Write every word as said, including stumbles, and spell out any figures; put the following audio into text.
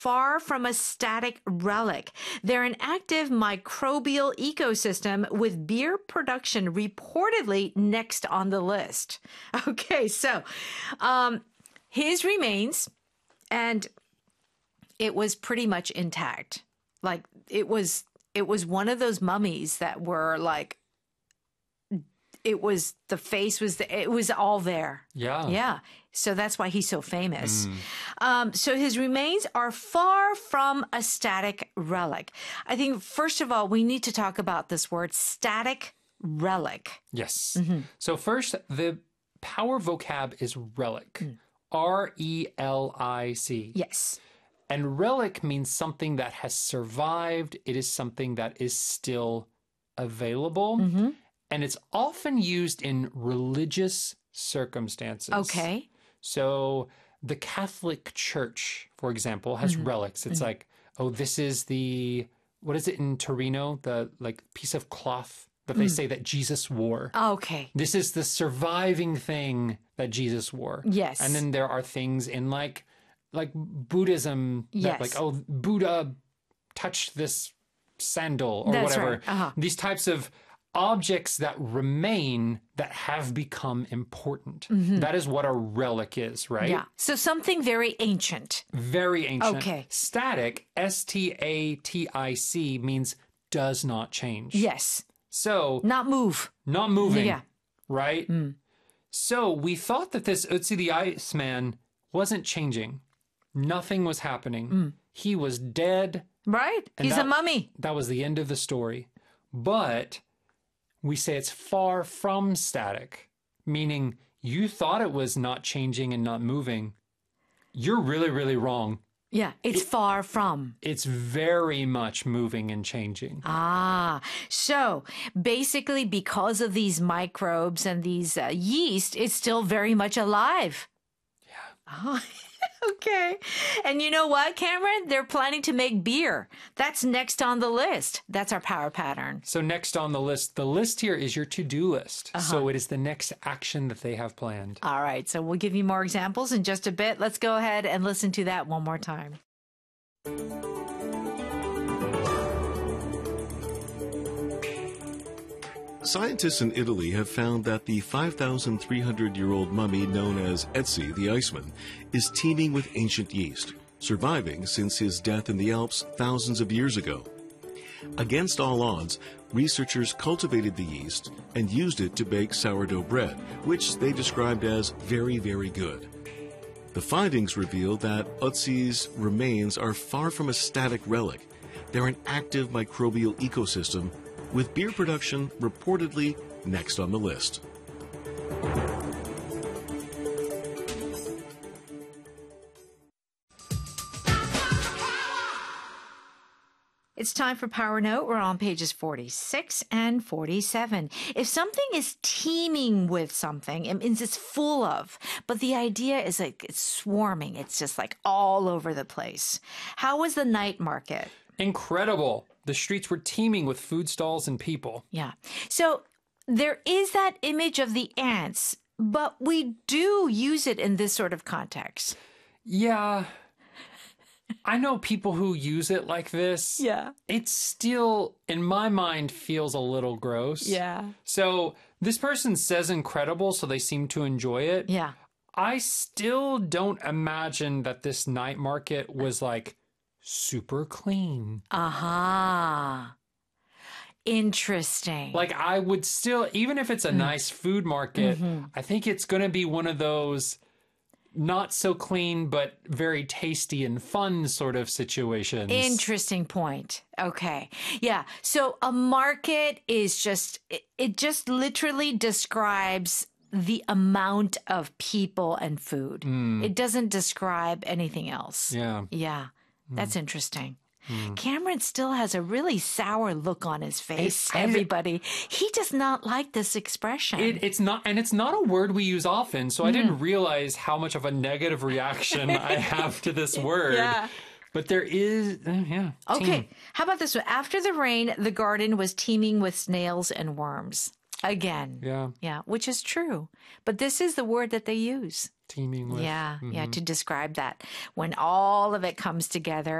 far from a static relic. They're an active microbial ecosystem with beer production reportedly next on the list. Okay, so um, his remains, and it was pretty much intact. Like it was, it was one of those mummies that were like, it was, the face was, the, it was all there. Yeah. Yeah. So that's why he's so famous. Mm. Um, so his remains are far from a static relic. I think, first of all, we need to talk about this word static relic. Yes. Mm-hmm. So first, the power vocab is relic. Mm. R E L I C. Yes. And relic means something that has survived. It is something that is still available. Mm-hmm. And it's often used in religious circumstances. Okay. So the Catholic Church, for example, has mm-hmm. relics. It's mm-hmm. like, oh, this is the, what is it in Torino? The like piece of cloth that they mm. say that Jesus wore. Okay. This is the surviving thing that Jesus wore. Yes. And then there are things in like, like Buddhism, that yes. like, oh, Buddha touched this sandal or That's whatever. Right. Uh-huh. These types of objects that remain that have become important. Mm-hmm. That is what a relic is, right? Yeah. So something very ancient. Very ancient. Okay. Static, S T A T I C, means does not change. Yes. So. Not move. Not moving. Yeah. Right? Mm. So we thought that this Ötzi the Iceman wasn't changing. Nothing was happening. Mm. He was dead. Right. He's that, a mummy. That was the end of the story. But we say it's far from static, meaning you thought it was not changing and not moving. You're really, really wrong. Yeah, it's it, far from. It's very much moving and changing. Ah, so basically because of these microbes and these uh, yeast, it's still very much alive. Yeah. Oh. Okay. And you know what, Cameron? They're planning to make beer. That's next on the list. That's our power pattern. So next on the list, the list here is your to-do list. Uh-huh. So it is the next action that they have planned. All right. So we'll give you more examples in just a bit. Let's go ahead and listen to that one more time. Scientists in Italy have found that the five thousand three hundred year old mummy known as Ötzi the Iceman is teeming with ancient yeast, surviving since his death in the Alps thousands of years ago. Against all odds, researchers cultivated the yeast and used it to bake sourdough bread, which they described as very, very good. The findings reveal that Ötzi's remains are far from a static relic. They're an active microbial ecosystem, with beer production reportedly next on the list. It's time for Power Note. We're on pages forty-six and forty-seven. If something is teeming with something, it means it's full of. But the idea is like it's swarming. It's just like all over the place. How was the night market? Incredible. The streets were teeming with food stalls and people. Yeah. So there is that image of the ants, but we do use it in this sort of context. Yeah. I know people who use it like this. Yeah. It still, in my mind, feels a little gross. Yeah. So this person says incredible, so they seem to enjoy it. Yeah. I still don't imagine that this night market was like super clean. Aha. Uh-huh. Interesting. Like I would still, even if it's a mm. nice food market, mm-hmm. I think it's going to be one of those not so clean, but very tasty and fun sort of situations. Interesting point. Okay. Yeah. So a market is just, it, it just literally describes the amount of people and food. Mm. It doesn't describe anything else. Yeah. Yeah. That's mm. interesting. Mm. Cameron still has a really sour look on his face, it, everybody. It, he does not like this expression. It, it's not, and it's not a word we use often, so mm. I didn't realize how much of a negative reaction I have to this word. Yeah. But there is, uh, yeah. Okay. Team. How about this one? After the rain, the garden was teeming with snails and worms. again. Yeah. Yeah, which is true. But this is the word that they use. Teeming with. Yeah, Mhm. yeah, to describe that. When all of it comes together